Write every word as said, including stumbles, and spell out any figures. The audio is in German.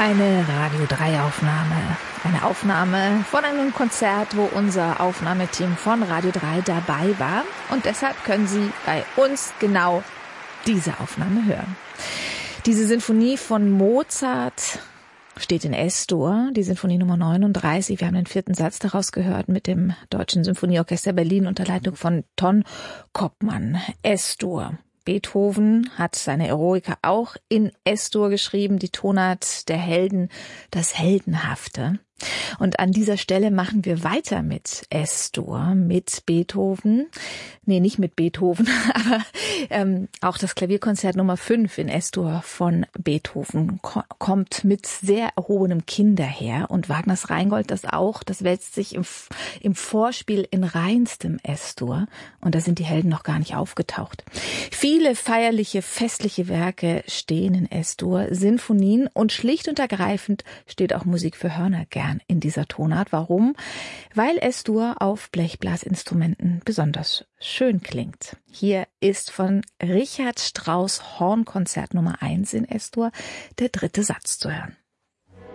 Eine Radio drei Aufnahme. Eine Aufnahme von einem Konzert, wo unser Aufnahmeteam von Radio drei dabei war. Und deshalb können Sie bei uns genau diese Aufnahme hören. Diese Sinfonie von Mozart steht in Es-Dur, die Sinfonie Nummer neununddreißig. Wir haben den vierten Satz daraus gehört mit dem Deutschen Symphonieorchester Berlin unter Leitung von Ton Koppmann. Es-Dur. Beethoven hat seine Eroica auch in Es-Dur geschrieben, die Tonart der Helden, das Heldenhafte. Und an dieser Stelle machen wir weiter mit Es-Dur, mit Beethoven. Nee, nicht mit Beethoven, aber ähm, auch das Klavierkonzert Nummer fünf in Es-Dur von Beethoven ko- kommt mit sehr erhobenem Kinn daher. Und Wagners Rheingold das auch, das wälzt sich im, im Vorspiel in reinstem Es-Dur. Und da sind die Helden noch gar nicht aufgetaucht. Viele feierliche, festliche Werke stehen in Es-Dur, Sinfonien, und schlicht und ergreifend steht auch Musik für Hörner gern in dieser Tonart. Warum? Weil Es-Dur auf Blechblasinstrumenten besonders schön klingt. Hier ist von Richard Strauss Hornkonzert Nummer eins in Es-Dur der dritte Satz zu hören.